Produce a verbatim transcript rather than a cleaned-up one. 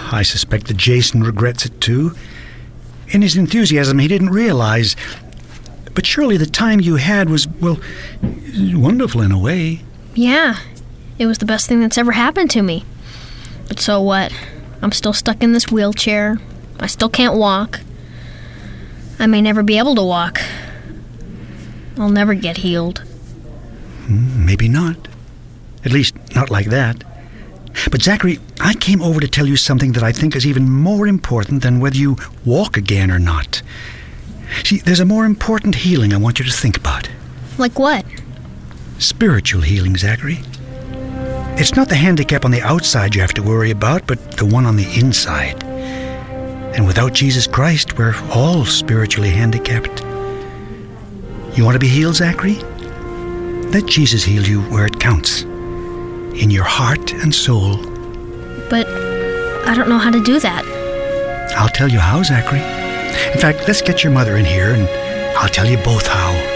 I suspect that Jason regrets it too. In his enthusiasm, he didn't realize. But surely the time you had was, well, wonderful in a way. Yeah, it was the best thing that's ever happened to me. But so what? I'm still stuck in this wheelchair. I still can't walk. I may never be able to walk. I'll never get healed. Maybe not. At least, not like that. But Zachary, I came over to tell you something that I think is even more important than whether you walk again or not. See, there's a more important healing I want you to think about. Like what? Spiritual healing, Zachary. It's not the handicap on the outside you have to worry about, but the one on the inside. And without Jesus Christ, we're all spiritually handicapped. You want to be healed, Zachary? Let Jesus heal you where it counts. In your heart and soul. But I don't know how to do that. I'll tell you how, Zachary. In fact, let's get your mother in here and I'll tell you both how.